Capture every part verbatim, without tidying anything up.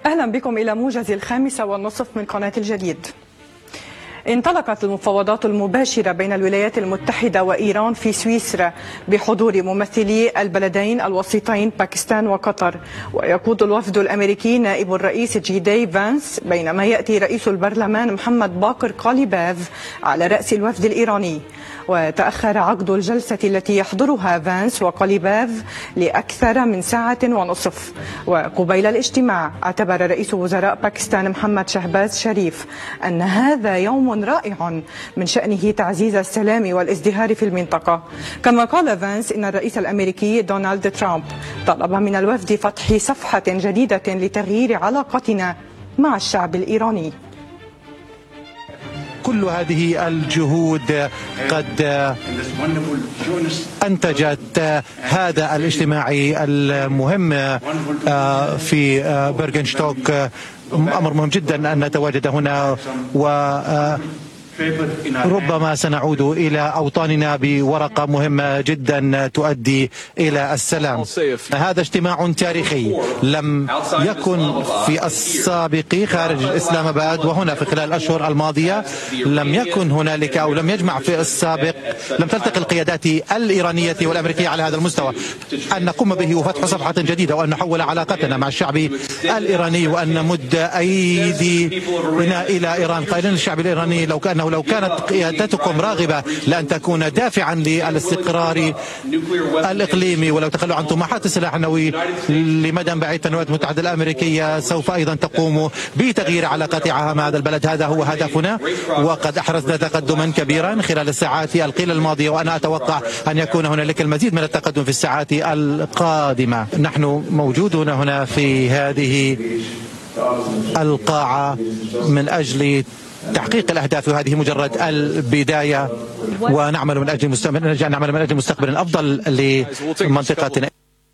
أهلا بكم إلى موجز الخامسة والنصف من قناة الجديد. انطلقت المفاوضات المباشرة بين الولايات المتحدة وإيران في سويسرا بحضور ممثلي البلدين الوسيطين باكستان وقطر، ويقود الوفد الأمريكي نائب الرئيس جي دي فانس، بينما يأتي رئيس البرلمان محمد باقر قاليباف على رأس الوفد الإيراني. وتأخر عقد الجلسة التي يحضرها فانس وقاليباف لأكثر من ساعة ونصف. وقبيل الاجتماع اعتبر رئيس وزراء باكستان محمد شهباز شريف أن هذا يوم رائع من شأنه تعزيز السلام والازدهار في المنطقة. كما قال فانس إن الرئيس الأمريكي دونالد ترامب طلب من الوفد فتح صفحة جديدة لتغيير علاقتنا مع الشعب الإيراني. كل هذه الجهود قد أنتجت هذا الاجتماع المهم في برغنشتوك. أمر مهم جدا أن نتواجد هنا، و ربما سنعود إلى أوطاننا بورقة مهمة جدا تؤدي إلى السلام. هذا اجتماع تاريخي لم يكن في السابق خارج الإسلام آباد، وهنا في خلال الأشهر الماضية لم يكن هنالك أو لم يجمع في السابق، لم تلتقي القيادات الإيرانية والأمريكية على هذا المستوى. أن نقوم به وفتح صفحة جديدة، وأن نحول علاقتنا مع الشعب الإيراني، وأن نمد أيدينا إلى إيران، قائلين للشعب الإيراني لو كأنه لو كانت قيادتكم راغبة لأن تكون دافعا للاستقرار الإقليمي، ولو تخلوا عن طموحات السلاح النووي لمدى بعيد، الولايات المتحدة الأمريكية سوف أيضا تقوم بتغيير علاقتها مع هذا البلد. هذا هو هدفنا، وقد أحرزنا تقدما كبيرا خلال الساعات القليلة الماضية، وأنا أتوقع أن يكون هنالك المزيد من التقدم في الساعات القادمة. نحن موجودون هنا في هذه القاعة من أجل تحقيق الأهداف، وهذه مجرد البداية، ونعمل من أجل مستقبل نعمل من أجل مستقبل أفضل لمنطقتنا.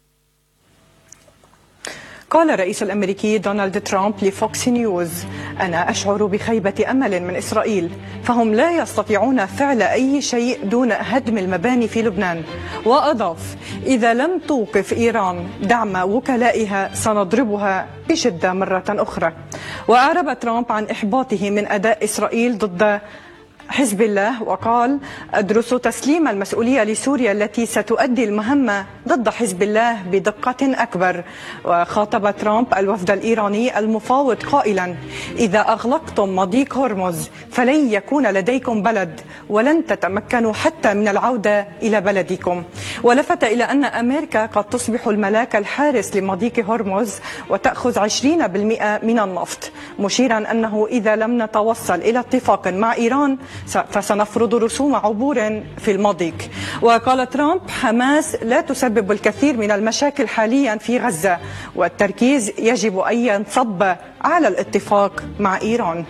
قال الرئيس الأمريكي دونالد ترامب لفوكس نيوز: أنا أشعر بخيبة أمل من إسرائيل، فهم لا يستطيعون فعل أي شيء دون هدم المباني في لبنان. وأضاف: إذا لم توقف إيران دعم وكلائها سنضربها بشدة مرة أخرى. وأعرب ترامب عن إحباطه من أداء إسرائيل ضد حزب الله، وقال: أدرس تسليم المسؤولية لسوريا التي ستؤدي المهمة ضد حزب الله بدقة أكبر. وخاطب ترامب الوفد الإيراني المفاوض قائلا: إذا أغلقتم مضيق هرمز فلن يكون لديكم بلد، ولن تتمكنوا حتى من العودة إلى بلدكم. ولفت إلى أن أمريكا قد تصبح الملاك الحارس لمضيق هرمز وتأخذ عشرين بالمئة من النفط، مشيرا أنه إذا لم نتوصل إلى اتفاق مع إيران فسنفرض رسوم عبور في المضيق. وقال ترامب: حماس لا تسبب الكثير من المشاكل حاليا في غزة، والتركيز يجب أن ينصب على الاتفاق مع إيران.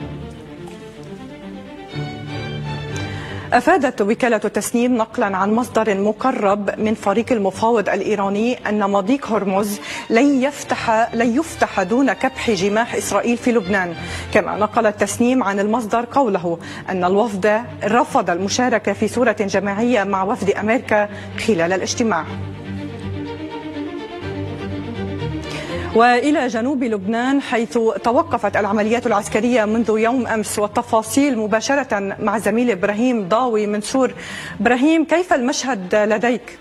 أفادت وكالة تسنيم نقلا عن مصدر مقرب من فريق المفاوض الإيراني أن مضيق هرمز لن يفتح لن يفتح دون كبح جماح إسرائيل في لبنان. كما نقل التسنيم عن المصدر قوله أن الوفد رفض المشاركة في صورة جماعية مع وفد أمريكا خلال الاجتماع. وإلى جنوب لبنان، حيث توقفت العمليات العسكرية منذ يوم أمس، والتفاصيل مباشرة مع زميل إبراهيم ضاوي منصور. إبراهيم، كيف المشهد لديك؟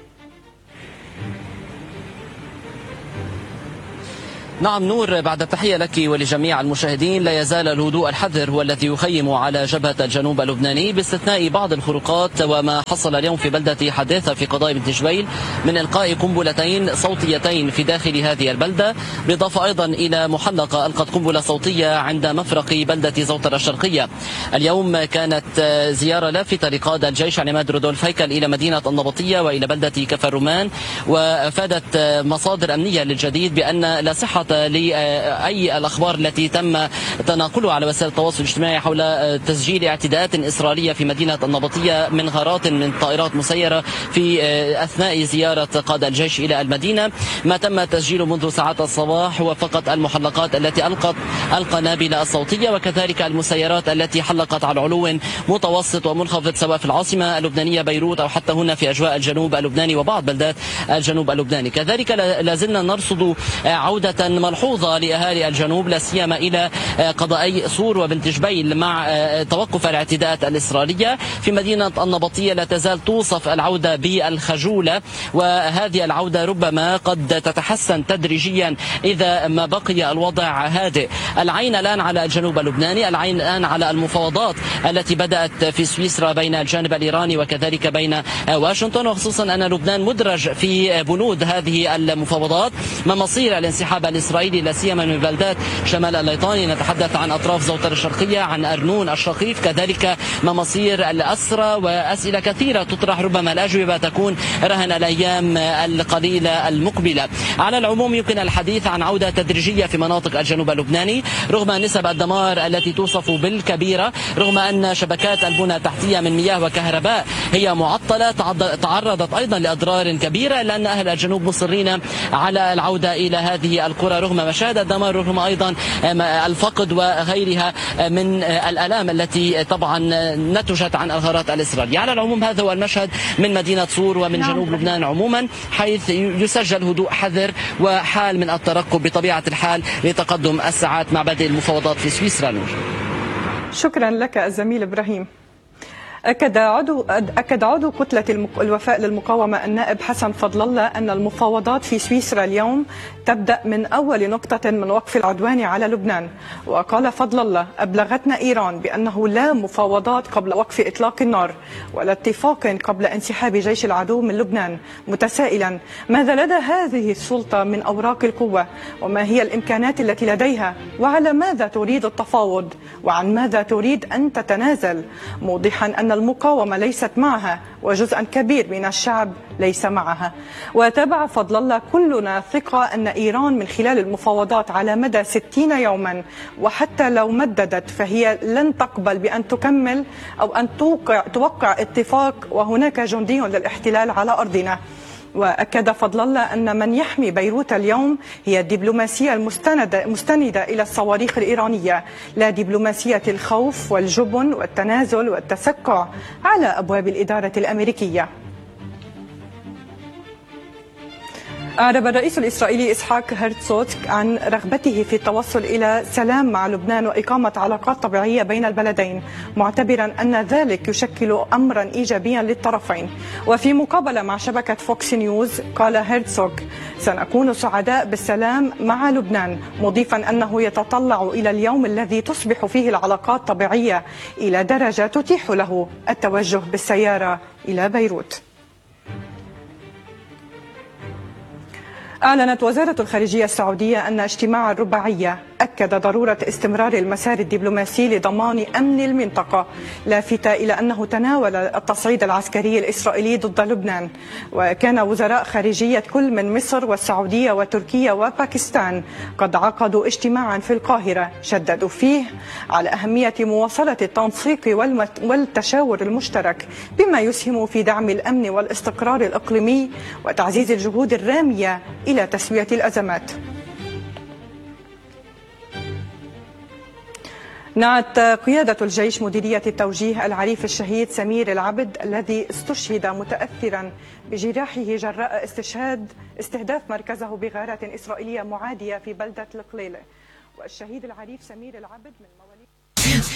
نعم نور، بعد التحية لك ولجميع المشاهدين. لا يزال الهدوء الحذر هو الذي يخيم على جبهة الجنوب اللبناني، باستثناء بعض الخروقات وما حصل اليوم في بلدة حداثة في قضاء بنت جبيل من إلقاء قنبلتين صوتيتين في داخل هذه البلدة، بالإضافة أيضا إلى محلقة ألقت قنبلة صوتية عند مفرق بلدة زوطرة الشرقية. اليوم كانت زيارة لافتة لقادة الجيش عماد رودولف هيكل إلى مدينة النبطية وإلى بلدة كفر الرومان، وأفادت مصادر أمنية للجديد بأن لا صحة لأي الأخبار التي تم تناقلها على وسائل التواصل الاجتماعي حول تسجيل اعتداءات إسرائيلية في مدينة النبطية من غارات من طائرات مسيرة في أثناء زيارة قادة الجيش إلى المدينة. ما تم تسجيله منذ ساعات الصباح هو فقط المحلقات التي ألقت القنابل الصوتية، وكذلك المسيرات التي حلقت على علو متوسط ومنخفض سواء في العاصمة اللبنانية بيروت أو حتى هنا في أجواء الجنوب اللبناني وبعض بلدات الجنوب اللبناني. كذلك لازلنا نرصد عودة ملحوظة لأهالي الجنوب لا سيما إلى قضائي صور وبنت جبيل مع توقف الاعتداءات الإسرائيلية. في مدينة النبطية لا تزال توصف العودة بالخجولة، وهذه العودة ربما قد تتحسن تدريجيا إذا ما بقي الوضع هادئ. العين الآن على الجنوب اللبناني، العين الآن على المفاوضات التي بدأت في سويسرا بين الجانب الإيراني وكذلك بين واشنطن، وخصوصا أن لبنان مدرج في بنود هذه المفاوضات. ما مصير الانسحاب الإسرائيلي لا سيما من بلدات شمال الليطاني، نتحدث عن أطراف زوطر الشرقية، عن أرنون الشقيق، كذلك ما مصير الأسرى، وأسئلة كثيرة تطرح ربما الأجوبة تكون رهن الأيام القليلة المقبلة. على العموم يمكن الحديث عن عودة تدريجية في مناطق الجنوب اللبناني رغم نسب الدمار التي توصف بالكبيرة، رغم أن شبكات البنى التحتية من مياه وكهرباء هي معطلة تعرضت أيضا لأضرار كبيرة، إلا أن أهل الجنوب مصرين على العودة إلى هذه القرى رغم مشاهد الدمار، رغم أيضا الفقد وغيرها من الآلام التي طبعا نتجت عن الغارات الإسرائيلية. على العموم هذا هو المشهد من مدينة صور ومن جنوب لبنان عموما، حيث يسجل هدوء حذر وحال من الترقب بطبيعة الحال لتقدم الساعات مع بدء المفاوضات في سويسرا. نور. شكرا لك الزميل إبراهيم. أكد عضو أكد عضو كتلة الوفاء للمقاومة النائب حسن فضل الله أن المفاوضات في سويسرا اليوم تبدأ من أول نقطة من وقف العدوان على لبنان. وقال فضل الله: أبلغتنا إيران بأنه لا مفاوضات قبل وقف إطلاق النار ولا اتفاق قبل انسحاب جيش العدو من لبنان، متسائلا ماذا لدى هذه السلطة من أوراق القوة، وما هي الإمكانات التي لديها، وعلى ماذا تريد التفاوض، وعن ماذا تريد أن تتنازل، موضحا أن المقاومة ليست معها وجزءا كبير من الشعب ليس معها. وتابع فضل الله: كلنا ثقة أن إيران من خلال المفاوضات على مدى ستين يوما، وحتى لو مددت فهي لن تقبل بأن تكمل أو أن توقع, توقع اتفاق وهناك جندي للاحتلال على أرضنا. وأكد فضل الله أن من يحمي بيروت اليوم هي الدبلوماسية المستندة مستندة إلى الصواريخ الإيرانية، لا دبلوماسية الخوف والجبن والتنازل والتسكع على أبواب الإدارة الأمريكية. أعرب الرئيس الإسرائيلي إسحاق هرتزوغ عن رغبته في التوصل إلى سلام مع لبنان وإقامة علاقات طبيعية بين البلدين، معتبرا أن ذلك يشكل أمرا إيجابيا للطرفين. وفي مقابلة مع شبكة فوكس نيوز قال هرتزوغ: سنكون سعداء بالسلام مع لبنان، مضيفا أنه يتطلع إلى اليوم الذي تصبح فيه العلاقات طبيعية إلى درجة تتيح له التوجه بالسيارة إلى بيروت. أعلنت وزارة الخارجية السعودية أن اجتماع الرباعية أكد ضرورة استمرار المسار الدبلوماسي لضمان أمن المنطقة، لافتة إلى أنه تناول التصعيد العسكري الإسرائيلي ضد لبنان. وكان وزراء خارجية كل من مصر والسعودية وتركيا وباكستان قد عقدوا اجتماعا في القاهرة شددوا فيه على أهمية مواصلة التنسيق والتشاور المشترك بما يسهم في دعم الأمن والاستقرار الإقليمي وتعزيز الجهود الرامية إلى تسوية الأزمات. نعت قيادة الجيش مديرية التوجيه العريف الشهيد سمير العبد الذي استشهد متأثرا بجراحه جراء استشهاد استهداف مركزه بغارات إسرائيلية معادية في بلدة القليلة. والشهيد العريف سمير العبد من مواليد